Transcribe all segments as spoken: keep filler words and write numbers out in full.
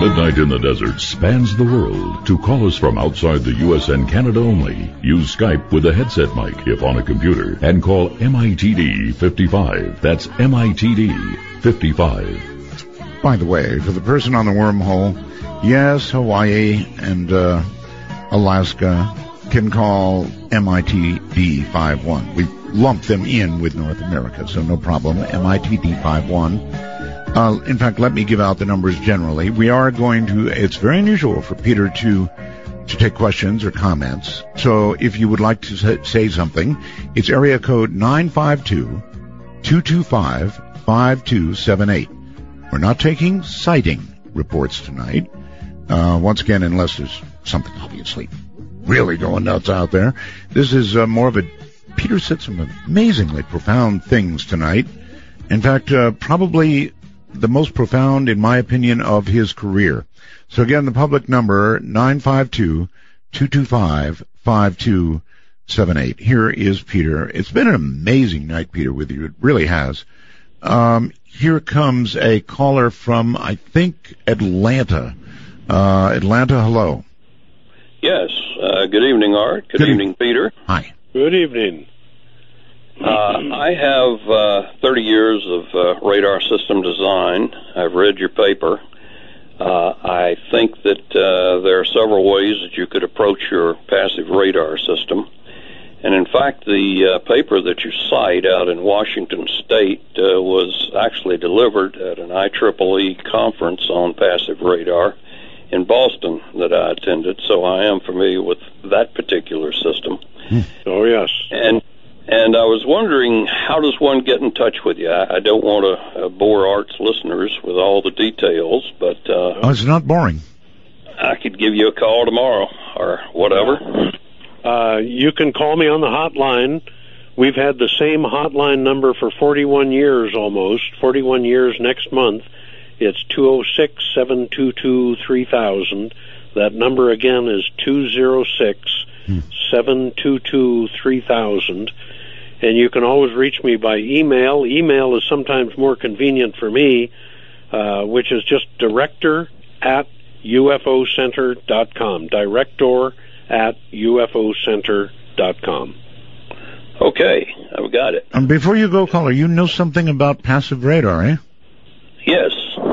Midnight in the Desert spans the world. To call us from outside the U S and Canada only, use Skype with a headset mic if on a computer, and call M I T D fifty-five. That's M I T D fifty-five. By the way, for the person on the wormhole, yes, Hawaii and uh, Alaska can call M I T D fifty-one. We lumped them in with North America, so no problem. M I T D fifty-one. Uh, in fact, let me give out the numbers generally. We are going to, it's very unusual for Peter to to take questions or comments. So if you would like to say something, it's area code nine five two, two two five, five two seven eight. We're not taking sighting reports tonight. Uh, once again, unless there's something obviously really going nuts out there. This is uh, more of a, Peter said some amazingly profound things tonight. In fact, uh, probably the most profound, in my opinion, of his career. So again, the public number, nine five two, two two five, five two seven eight. Here is Peter. It's been an amazing night, Peter, with you. It really has. Um, here comes a caller from, I think, Atlanta. Uh, Atlanta, hello. Yes. Uh, good evening, Art. Good, good evening, e- Peter. Hi. Good evening. Uh, I have uh, thirty years of uh, radar system design. I've read your paper. Uh, I think that uh, there are several ways that you could approach your passive radar system. And in fact, the uh, paper that you cite out in Washington State uh, was actually delivered at an I triple E conference on passive radar in Boston that I attended, so I am familiar with that particular system. Oh, yes. And And I was wondering, how does one get in touch with you? I, I don't want to uh, bore Art's listeners with all the details, but... Uh, oh, it's not boring. I could give you a call tomorrow or whatever. Uh, you can call me on the hotline. We've had the same hotline number for forty-one years almost, forty-one years next month. It's two oh six, seven two two, three thousand. That number again is two oh six, seven two two, three thousand. And you can always reach me by email. Email is sometimes more convenient for me, uh, which is just director at U F O center dot com. Director at U F O center dot com. Okay, I've got it. And before you go, caller, you know something about passive radar, eh? Yes.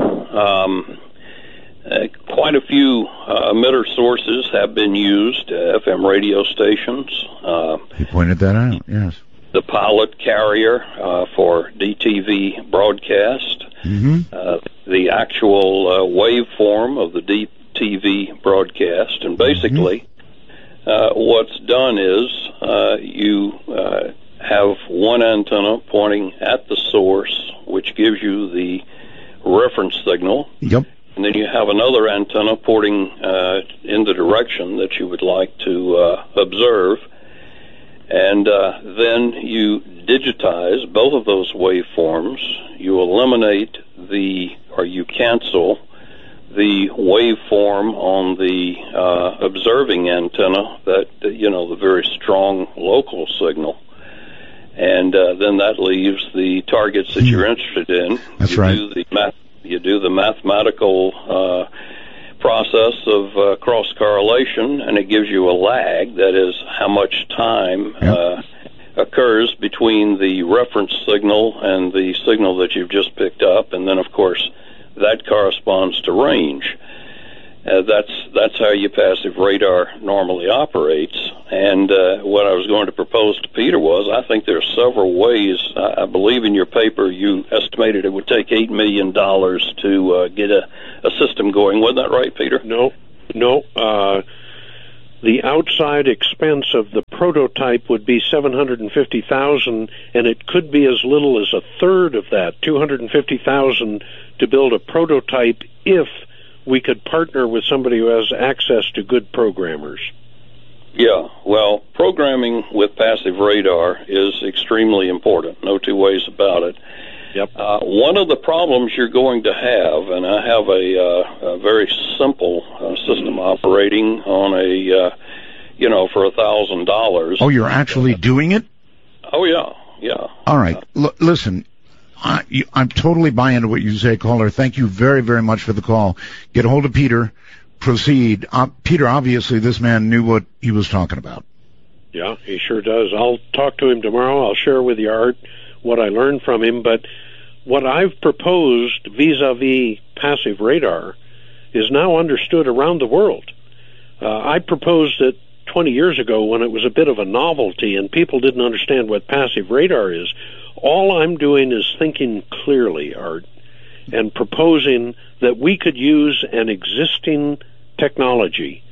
Um, uh, quite a few uh, emitter sources have been used, uh, F M radio stations. Uh, he pointed that out, yes. The pilot carrier uh, for D T V broadcast, mm-hmm. uh, the actual uh, waveform of the D T V broadcast, and basically mm-hmm. uh, what's done is uh, you uh, have one antenna pointing at the source, which gives you the reference signal. Yep. And then you have another antenna pointing uh, in the direction that you would like to uh, observe. And uh, then you digitize both of those waveforms. You eliminate the, or you cancel the waveform on the uh, observing antenna, that, you know, the very strong local signal. And uh, then that leaves the targets that you're interested in. That's you right. Do the math, you do the mathematical uh, process of uh, cross-correlation, and it gives you a lag, that is how much time yep. uh, occurs between the reference signal and the signal that you've just picked up, and then, of course, that corresponds to range. Uh, that's that's how your passive radar normally operates. And uh, what I was going to propose to Peter was, I think there are several ways. I, I believe in your paper you estimated it would take eight million dollars to uh, get a, a system going. Wasn't that right, Peter? No, no. Uh, the outside expense of the prototype would be seven hundred fifty thousand dollars, and it could be as little as a third of that, two hundred fifty thousand dollars, to build a prototype if we could partner with somebody who has access to good programmers. Yeah, well, programming with passive radar is extremely important, no two ways about it. Yep. Uh, one of the problems you're going to have, and I have a, uh, a very simple uh, system operating on a, uh, you know, for a thousand dollars. Oh, you're actually doing it? Oh, yeah, yeah. All right, L- listen. I, you, I'm totally buying into what you say, caller. Thank you very, very much for the call. Get a hold of Peter. Proceed. Uh, Peter, obviously, this man knew what he was talking about. Yeah, he sure does. I'll talk to him tomorrow. I'll share with you, Art, what I learned from him. But what I've proposed vis-a-vis passive radar is now understood around the world. Uh, I proposed it twenty years ago when it was a bit of a novelty and people didn't understand what passive radar is. All I'm doing is thinking clearly, Art, and proposing that we could use an existing technology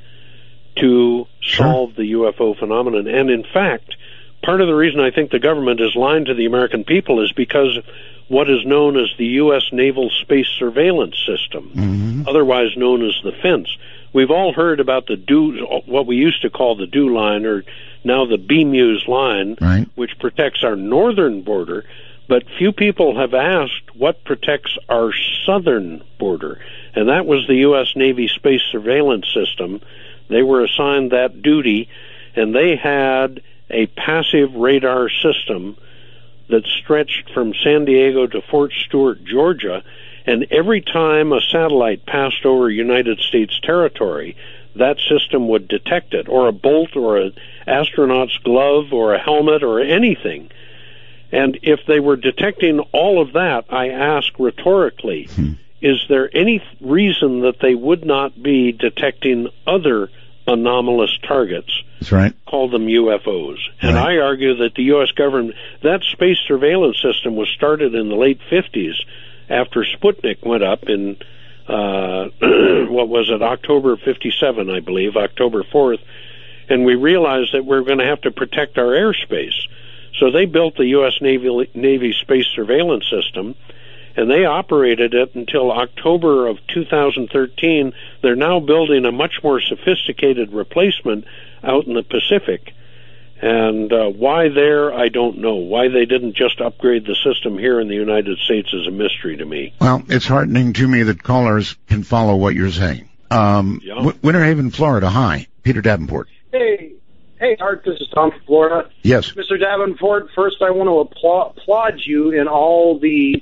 to solve the U F O phenomenon. And in fact, part of the reason I think the government is lying to the American people is because of what is known as the U S Naval Space Surveillance System, mm-hmm. otherwise known as the FENS. We've all heard about the DEW, what we used to call the DEW line, or now the B MEWS line, right, which protects our northern border, but few people have asked what protects our southern border, and that was the U S Navy Space Surveillance System. They were assigned that duty, and they had a passive radar system that stretched from San Diego to Fort Stewart, Georgia, and every time a satellite passed over United States territory, that system would detect it, or a bolt, or an astronaut's glove, or a helmet, or anything. And if they were detecting all of that, I ask rhetorically, hmm. is there any reason that they would not be detecting other anomalous targets? That's right. Call them U F Os. And right. I argue that the U S government, that space surveillance system was started in the late fifties after Sputnik went up in, uh, what was it, October fifty-seven, I believe, October fourth, and we realized that we're going to have to protect our airspace. So they built the U S Navy, Navy Space Surveillance System, and they operated it until October of two thousand thirteen. They're now building a much more sophisticated replacement out in the Pacific. And uh, why there, I don't know. Why they didn't just upgrade the system here in the United States is a mystery to me. Well, it's heartening to me that callers can follow what you're saying. Um, yeah. w- Winter Haven, Florida. Hi, Peter Davenport. Hey. Hey, Art, this is Tom from Florida. Yes. Mister Davenport, first I want to applaud, applaud you in all the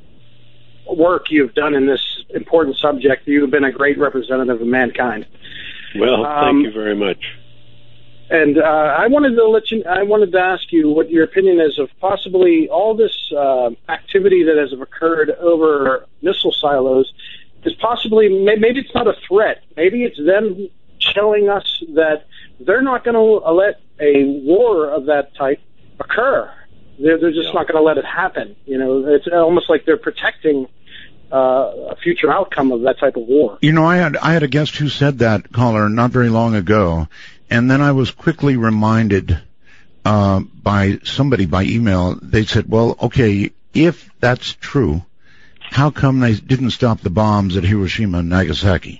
work you've done in this important subject. You've been a great representative of mankind. Well, um, thank you very much. And uh, I wanted to let you. I wanted to ask you what your opinion is of possibly all this uh, activity that has occurred over missile silos is possibly, maybe it's not a threat. Maybe it's them telling us that they're not going to let a war of that type occur. They're, they're just yeah. not going to let it happen. You know, it's almost like they're protecting uh, a future outcome of that type of war. You know, I had I had a guest who said that, caller, not very long ago, and then I was quickly reminded uh, by somebody by email. They said, well, okay, if that's true, how come they didn't stop the bombs at Hiroshima and Nagasaki?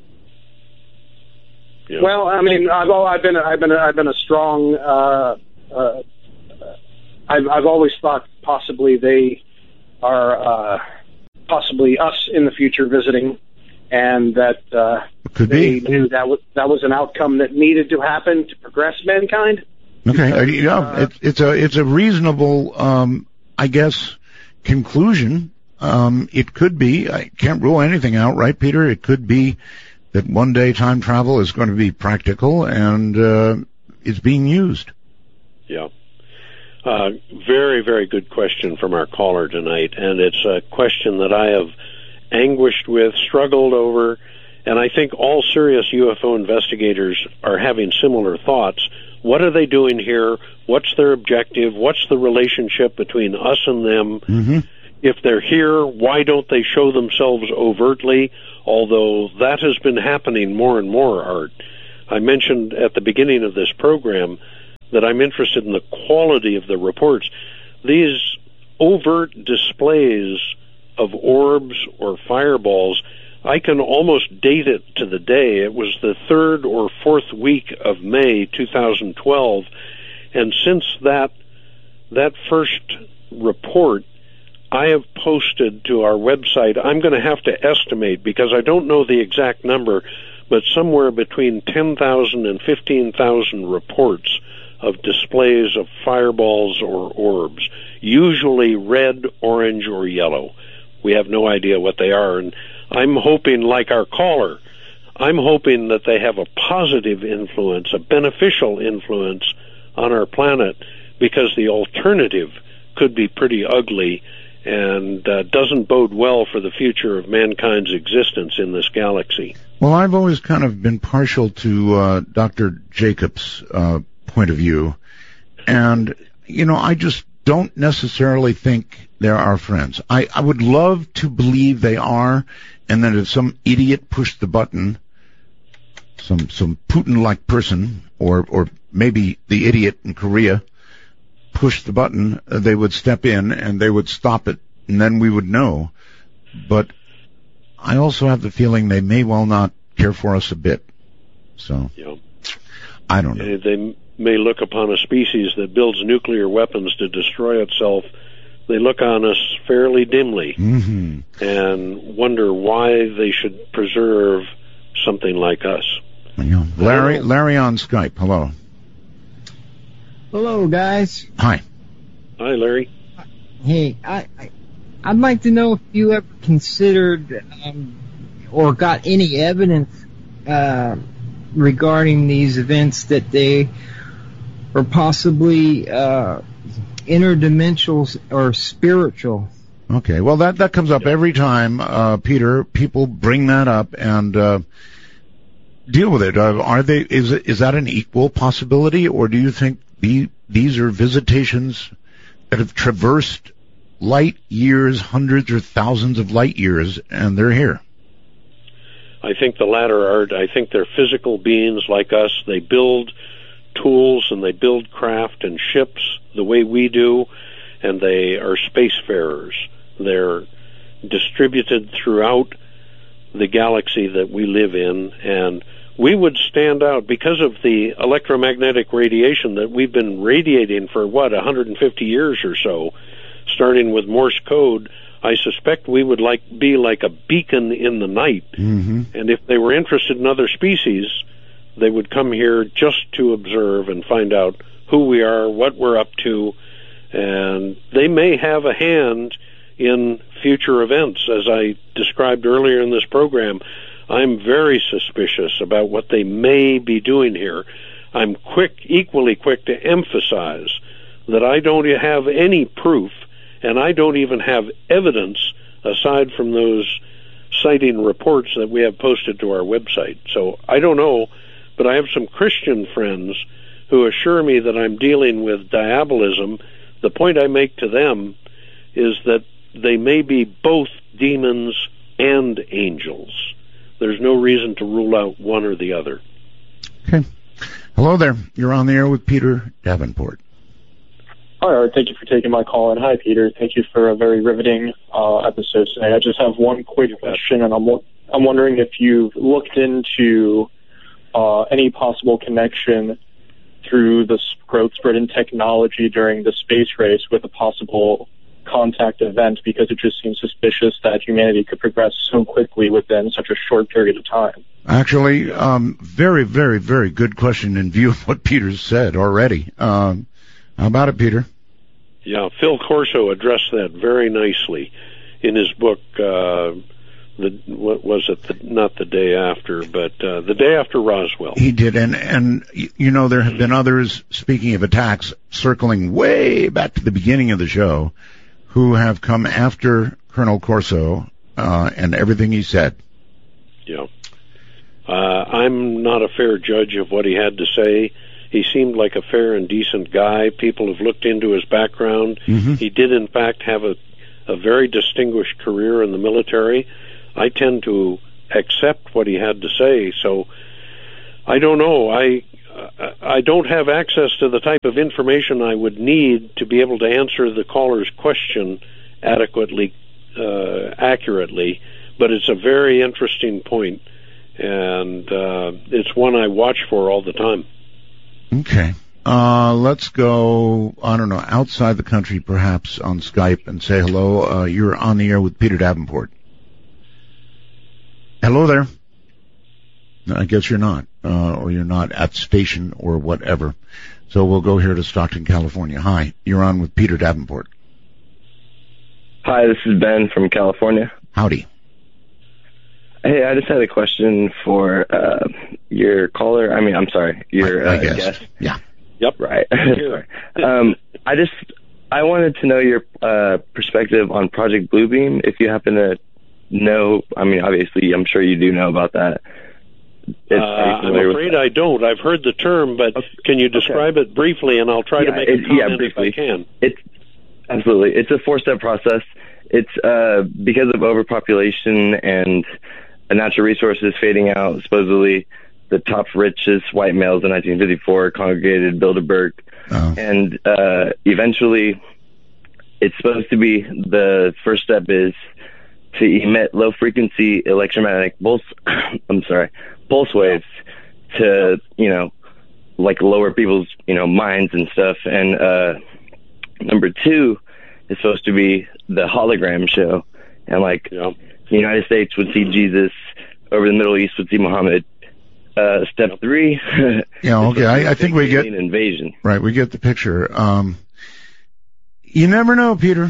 Yeah. Well, I mean, I've I've been I've been I've been a strong. Uh, uh, I've I've always thought possibly they are uh, possibly us in the future visiting, and that uh, Could they be. knew that was that was an outcome that needed to happen to progress mankind. Okay, because, yeah, uh, it's it's a it's a reasonable, um, I guess, conclusion. Um, it could be. I can't rule anything out, right, Peter? It could be that one day time travel is going to be practical and uh, it's being used. Yeah. Uh, very, very good question from our caller tonight, and it's a question that I have anguished with, struggled over, and I think all serious U F O investigators are having similar thoughts. What are they doing here? What's their objective? What's the relationship between us and them? Mm-hmm. If they're here, why don't they show themselves overtly? Although that has been happening more and more, Art. I mentioned at the beginning of this program that I'm interested in the quality of the reports. These overt displays of orbs or fireballs, I can almost date it to the day. It was the third or fourth week of May two thousand twelve, and since that that first report, I have posted to our website, I'm going to have to estimate because I don't know the exact number, but somewhere between ten thousand and fifteen thousand reports of displays of fireballs or orbs, usually red, orange, or yellow. We have no idea what they are, and I'm hoping, like our caller, I'm hoping that they have a positive influence, a beneficial influence on our planet, because the alternative could be pretty ugly and uh, doesn't bode well for the future of mankind's existence in this galaxy. Well, I've always kind of been partial to uh, Doctor Jacobs' uh, point of view, and, you know, I just don't necessarily think they're our friends. I, I would love to believe they are, and that if some idiot pushed the button, some some Putin-like person, or or maybe the idiot in Korea pushed the button, uh, they would step in and they would stop it, and then we would know. But I also have the feeling they may well not care for us a bit. So, yeah. I don't know. They may look upon a species that builds nuclear weapons to destroy itself. They look on us fairly dimly, mm-hmm. and wonder why they should preserve something like us. Yeah. Larry, Larry on Skype. Hello. Hello, guys. Hi. Hi, Larry. Hey, I, I I'd like to know if you ever considered um, or got any evidence uh, regarding these events that they are possibly uh, interdimensional or spiritual. Okay, well, that, that comes up every time, uh, Peter. People bring that up and uh, deal with it. Uh, are they? Is is that an equal possibility, or do you think the, these are visitations that have traversed light years, hundreds or thousands of light years, and they're here? I think the latter, Art. I think they're physical beings like us. They build tools and they build craft and ships the way we do, and they are spacefarers. They're distributed throughout the galaxy that we live in, and we would stand out because of the electromagnetic radiation that we've been radiating for, what, one hundred fifty years or so, starting with Morse code. I suspect we would like be like a beacon in the night, mm-hmm. and if they were interested in other species, they would come here just to observe and find out who we are, what we're up to, and they may have a hand in future events. As I described earlier in this program, I'm very suspicious about what they may be doing here. I'm quick, equally quick to emphasize that I don't have any proof, and I don't even have evidence aside from those sighting reports that we have posted to our website. So I don't know, but I have some Christian friends who assure me that I'm dealing with diabolism. The point I make to them is that they may be both demons and angels. There's no reason to rule out one or the other. Okay. Hello there. You're on the air with Peter Davenport. Hi, Art. Thank you for taking my call. And hi, Peter. Thank you for a very riveting uh, episode today. I just have one quick question, and I'm I'm wondering if you've looked into uh, any possible connection through the growth spread in technology during the space race with a possible contact event, because it just seems suspicious that humanity could progress so quickly within such a short period of time. Actually, um, very, very, very good question in view of what Peter said already. Um, how about it, Peter? Yeah, Phil Corso addressed that very nicely in his book, uh, the what was it, the, not the day after, but uh, the day after Roswell. He did, and, and, you know, there have been others, speaking of attacks, circling way back to the beginning of the show, who have come after Colonel Corso uh, and everything he said. Yeah. Uh, I'm not a fair judge of what he had to say. He seemed like a fair and decent guy. People have looked into his background. Mm-hmm. He did, in fact, have a, a very distinguished career in the military. I tend to accept what he had to say, so I don't know. I I don't have access to the type of information I would need to be able to answer the caller's question adequately, uh, accurately, but it's a very interesting point, and uh, it's one I watch for all the time. Okay. Uh, let's go, I don't know, outside the country perhaps on Skype and say hello. Uh, you're on the air with Peter Davenport. Hello there. I guess you're not, uh, or you're not at the station or whatever. So we'll go here to Stockton, California. Hi, you're on with Peter Davenport. Hi, this is Ben from California. Howdy. Hey, I just had a question for uh, your caller. I mean, I'm sorry, your I, I uh, guess. guest. Yeah. Yep. Right. um, I just I wanted to know your uh, perspective on Project Bluebeam. If you happen to know, I mean, obviously, I'm sure you do know about that. Uh, I'm afraid I don't. I've heard the term, but okay. Can you describe okay. it briefly, and I'll try yeah, to make it, a comment yeah, briefly. if I can. It's absolutely. It's a four-step process. It's uh, because of overpopulation and natural resources fading out. Supposedly, the top richest white males in nineteen fifty-four congregated Bilderberg, oh. and uh, eventually, it's supposed to be the first step is to emit low-frequency electromagnetic pulse. I'm sorry, pulse waves to you know, like lower people's you know minds and stuff. And uh, number two is supposed to be the hologram show, and like yeah. the United States would see Jesus, over the Middle East would see Muhammad. Uh, step yep. three. yeah, okay. I, I think we get invasion. Right, we get the picture. Um, you never know, Peter.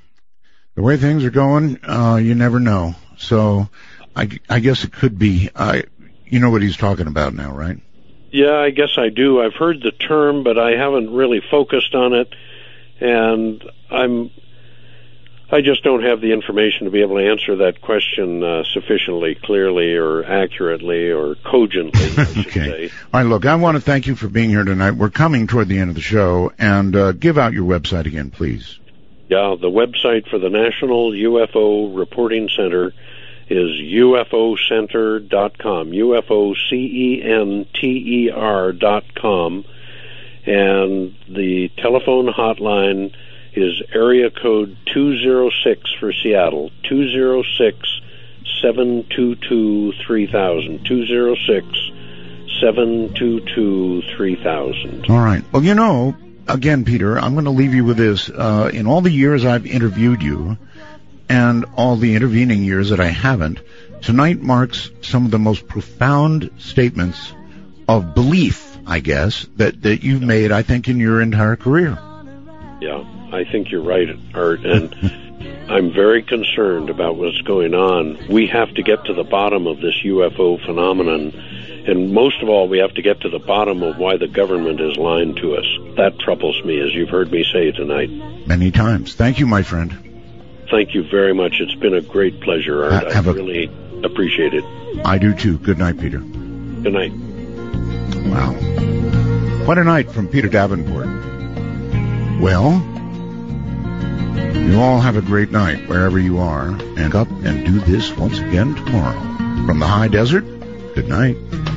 The way things are going, uh, you never know. So, I, I guess it could be. I, you know what he's talking about now, right? Yeah, I guess I do. I've heard the term, but I haven't really focused on it, and I'm. I just don't have the information to be able to answer that question uh, sufficiently clearly or accurately or cogently, I should okay. say. All right, look, I want to thank you for being here tonight. We're coming toward the end of the show, and uh, give out your website again, please. Yeah, the website for the National U F O Reporting Center is U F O center dot com, U F O C E N T E R dot com, and the telephone hotline is area code two zero six for Seattle, two zero six, seven two two, three thousand, two zero six, seven two two, three thousand. All right. Well, you know, again, Peter, I'm going to leave you with this. Uh, in all the years I've interviewed you and all the intervening years that I haven't, tonight marks some of the most profound statements of belief, I guess, that, that you've made, I think, in your entire career. Yeah. I think you're right, Art, and I'm very concerned about what's going on. We have to get to the bottom of this U F O phenomenon, and most of all, we have to get to the bottom of why the government is lying to us. That troubles me, as you've heard me say tonight. Many times. Thank you, my friend. Thank you very much. It's been a great pleasure, Art. I really appreciate it. I do, too. Good night, Peter. Good night. Wow. What a night from Peter Davenport. Well, you all have a great night wherever you are, and up and do this once again tomorrow. From the high desert, good night.